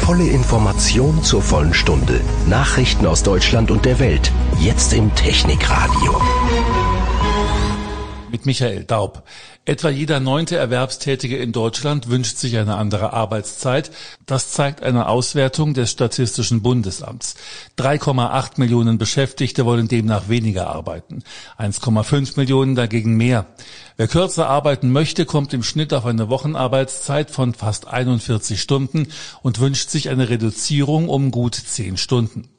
Volle Information zur vollen Stunde. Nachrichten aus Deutschland und der Welt. Jetzt im Technikradio. Mit Michael Daub. Etwa jeder 9. Erwerbstätige in Deutschland wünscht sich eine andere Arbeitszeit. Das zeigt eine Auswertung des Statistischen Bundesamts. 3,8 Millionen Beschäftigte wollen demnach weniger arbeiten. 1,5 Millionen dagegen mehr. Wer kürzer arbeiten möchte, kommt im Schnitt auf eine Wochenarbeitszeit von fast 41 Stunden und wünscht sich eine Reduzierung um gut 10 Stunden.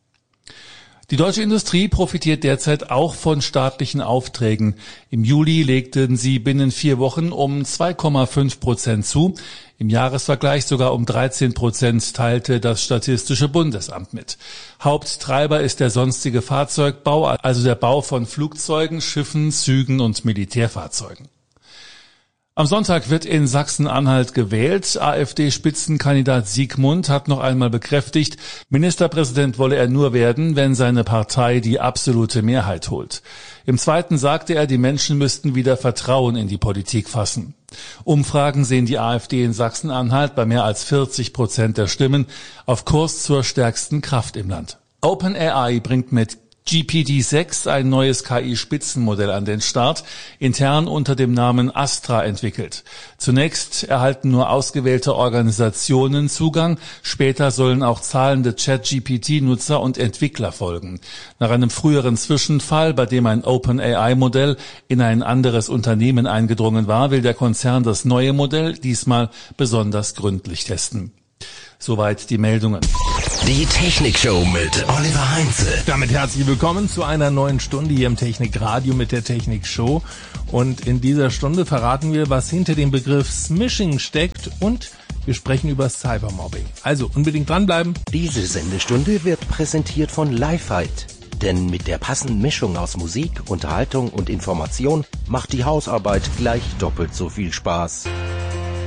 Die deutsche Industrie profitiert derzeit auch von staatlichen Aufträgen. Im Juli legten sie binnen 4 Wochen um 2,5% zu. Im Jahresvergleich sogar um 13%, teilte das Statistische Bundesamt mit. Haupttreiber ist der sonstige Fahrzeugbau, also der Bau von Flugzeugen, Schiffen, Zügen und Militärfahrzeugen. Am Sonntag wird in Sachsen-Anhalt gewählt. AfD-Spitzenkandidat Siegmund hat noch einmal bekräftigt, Ministerpräsident wolle er nur werden, wenn seine Partei die absolute Mehrheit holt. Im Zweiten sagte er, die Menschen müssten wieder Vertrauen in die Politik fassen. Umfragen sehen die AfD in Sachsen-Anhalt bei mehr als 40% der Stimmen auf Kurs zur stärksten Kraft im Land. OpenAI bringt mit GPT-6 ein neues KI-Spitzenmodell an den Start, intern unter dem Namen Astra entwickelt. Zunächst erhalten nur ausgewählte Organisationen Zugang, später sollen auch zahlende ChatGPT-Nutzer und Entwickler folgen. Nach einem früheren Zwischenfall, bei dem ein OpenAI-Modell in ein anderes Unternehmen eingedrungen war, will der Konzern das neue Modell diesmal besonders gründlich testen. Soweit die Meldungen. Die Technikshow mit Oliver Heinze. Damit herzlich willkommen zu einer neuen Stunde hier im Technikradio mit der Technikshow. Und in dieser Stunde verraten wir, was hinter dem Begriff Smishing steckt, und wir sprechen über Cybermobbing. Also unbedingt dranbleiben. Diese Sendestunde wird präsentiert von Lifehite. Denn mit der passenden Mischung aus Musik, Unterhaltung und Information macht die Hausarbeit gleich doppelt so viel Spaß.